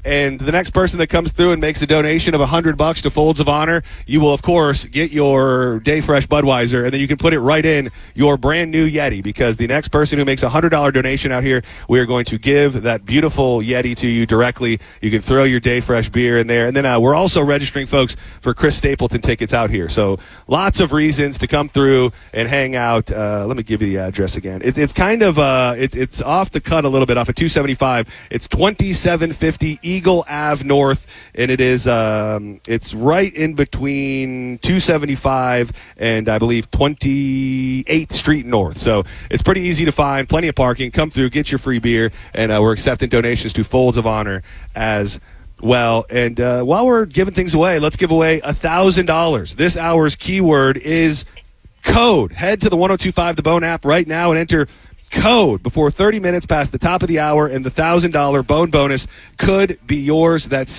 And the next person that comes through and makes a donation of $100 to Folds of Honor, you will, of course, get your Dayfresh Budweiser, and then you can put it right in your brand new Yeti, because the next person who makes a $100 donation out here, we are going to give that beautiful Yeti to you directly. You can throw your Dayfresh beer in there. And then we're also registering folks for Chris Stapleton tickets out here. So lots of reasons to come through and hang out. Let me give you the address again. It's kind of it's off the cut a little bit, off of 275. It's 2750 Eagle Ave North, and it is it's right in between 275 and I believe 28th Street North. So it's pretty easy to find, plenty of parking. Come through, get your free beer, and we're accepting donations to Folds of Honor as well. And while we're giving things away, let's give away $1,000. This hour's keyword is code. Head to the 1025 The Bone app right now and enter code before 30 minutes past the top of the hour, and the $1,000 Bone bonus could be yours. That's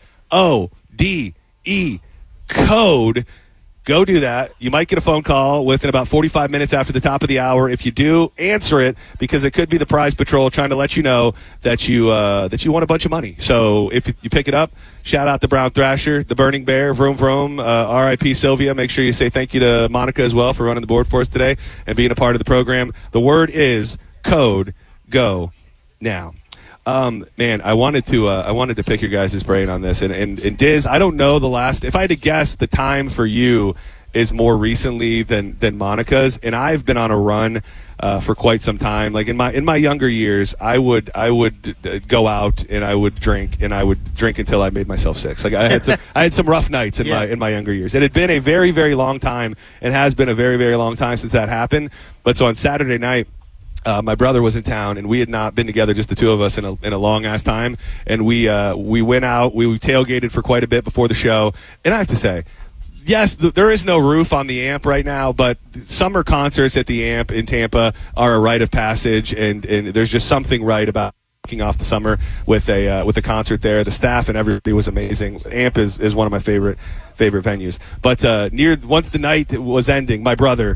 CODE, code. Go do that. You might get a phone call within about 45 minutes after the top of the hour. If you do, answer it, because it could be the Prize Patrol trying to let you know that you won a bunch of money. So if you pick it up, shout out the Brown Thrasher, the Burning Bear, Vroom Vroom, R.I.P. Sylvia. Make sure you say thank you to Monica as well for running the board for us today and being a part of the program. The word is code. Go now. Man, I wanted to pick your guys' brain on this, and Diz, I don't know the last. If I had to guess, the time for you is more recently than Monica's, and I've been on a run for quite some time. Like in my younger years, I would go out and I would drink until I made myself sick. Like I had some rough nights in my younger years. It had been a very, very long time, and has been a very, very long time since that happened. But so on Saturday night, my brother was in town, and we had not been together, just the two of us, in a long ass time. And we went out, we tailgated for quite a bit before the show. And I have to say, yes, there is no roof on the Amp right now, but summer concerts at the Amp in Tampa are a rite of passage, and there's just something right about kicking off the summer with a concert there. The staff and everybody was amazing. Amp is one of my favorite venues. But once the night was ending, my brother,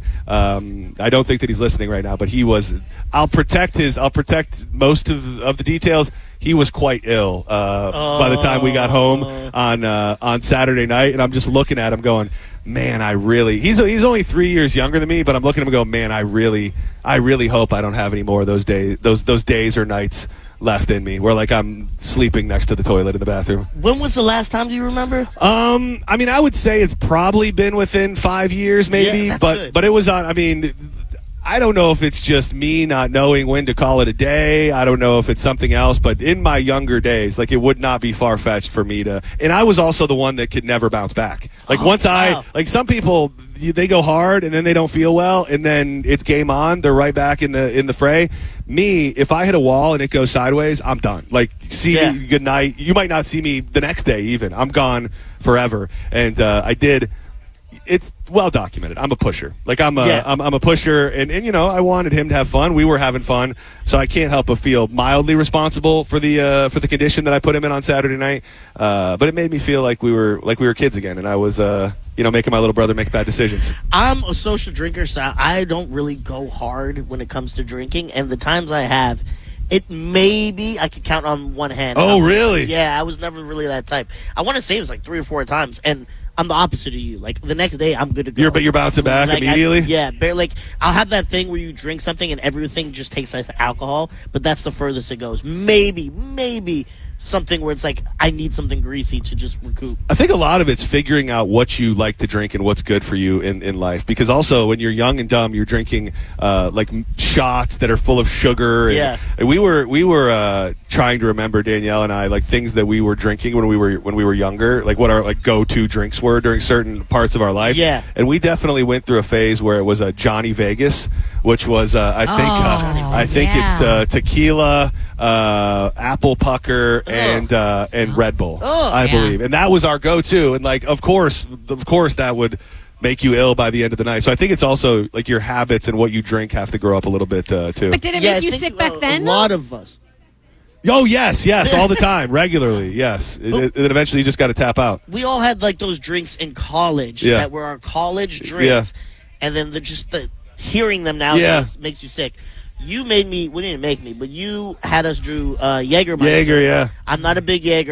I don't think that he's listening right now, but he was. I'll protect most of the details. He was quite ill by the time we got home on Saturday night, and I'm just looking at him going, man, he's only 3 years younger than me, but I'm looking at him and going, man, I really hope I don't have any more of those days or nights left in me where, like, I'm sleeping next to the toilet in the bathroom. When was the last time, do you remember? I mean, I would say it's probably been within 5 years, maybe. Yeah, but it was on. I mean, I don't know if it's just me not knowing when to call it a day. I don't know if it's something else. But in my younger days, like, it would not be far fetched for me to. And I was also the one that could never bounce back. Like like some people, they go hard and then they don't feel well, and then it's game on. They're right back in the fray. Me, if I hit a wall and it goes sideways, I'm done. Like, see me, good night. You might not see me the next day even. I'm gone forever. And I did. It's well documented. I'm a pusher. Like, I'm a pusher, and you know, I wanted him to have fun. We were having fun, so I can't help but feel mildly responsible for the condition that I put him in on Saturday night. But it made me feel like we were kids again, and I was making my little brother make bad decisions. I'm a social drinker, so I don't really go hard when it comes to drinking, and the times I have, it maybe I could count on one hand. Oh, really? Yeah, I was never really that type. I want to say it was like 3 or 4 times, and I'm the opposite of you. Like, the next day, I'm good to go. You're bouncing back immediately? I'll have that thing where you drink something and everything just tastes like alcohol, but that's the furthest it goes. Maybe something where it's like, I need something greasy to just recoup. I think a lot of it's figuring out what you like to drink and what's good for you in life. Because also, when you're young and dumb, you're drinking like shots that are full of sugar. And we were trying to remember, Danielle and I, like, things that we were drinking when we were younger, like what our like go-to drinks were during certain parts of our life. Yeah. And we definitely went through a phase where it was a Johnny Vegas, which was I think it's tequila, apple pucker, and Red Bull, I believe, and that was our go-to. And, like, of course, that would make you ill by the end of the night. So I think it's also like your habits and what you drink have to grow up a little bit too. But did it make you sick back then? A lot of us. Oh, yes, all the time, regularly, yes. And eventually you just got to tap out. We all had, like, those drinks in college that were our college drinks, and then the hearing them now makes you sick. You made me, well, you didn't make me, but you had us drew Jägermeister. Jaeger, yeah. I'm not a big Jäger